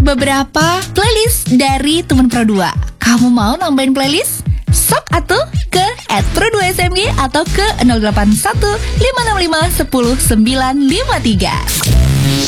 beberapa playlist dari teman Pro 2. Kamu mau nambahin playlist? Sok atuh ke @pro2smg atau ke 081 565 10 953.